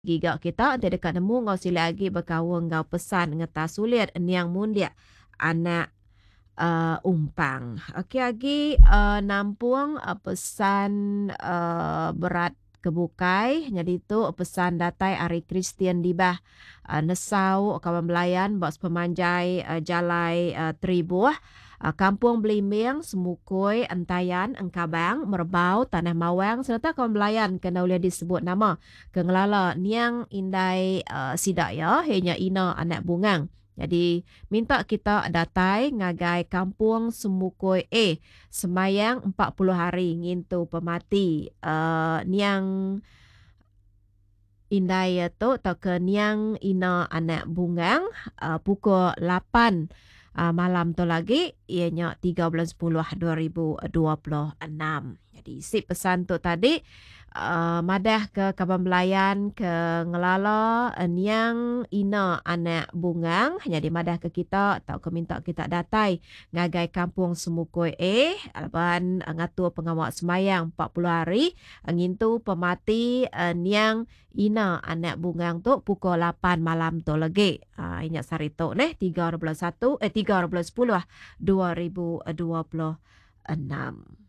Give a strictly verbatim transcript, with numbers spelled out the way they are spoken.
Giga kita ante dekat nemu ngau sila lagi berkawan ngau pesan ngeta sulit niang mundia anak uh, umpang. Okey lagi uh, nampung uh, pesan uh, berat kebukai jadi tu pesan datai Ari Kristian dibah uh, nesau kawan belayan bos pemanjai uh, jalai uh, Tribuah uh, kampung Belimbing Semukui Entayan Engkabang Merbau Tanah Mawang serta kawan belayan kena boleh disebut nama kengelala niang indai uh, sidak ya hanya ina anak bungang. Jadi minta kita datai ngagai kampung Semukui A semayang empat puluh hari ngintu pemati uh, niang indai tu atau ke niang ina anak bungang uh, pukul lapan uh, malam tu lagi ianya tiga bulan sepuluh dua ribu dua puluh enam. Jadi si pesan tu tadi uh, madah ke kaban belayan ke ngelala uh, niang ina anak bungang jadi madah ke kita atau ke minta kita datai ngagai kampung Semukui A alban uh, ngatur pengawak semayang empat puluh hari uh, ngintu pemati uh, niang ina anak bungang tu pukul lapan malam tu lagi. Ah uh, inyak sarito neh tiga bulan satu eh tiga bulan sepuluh dua ribu dua puluh enam.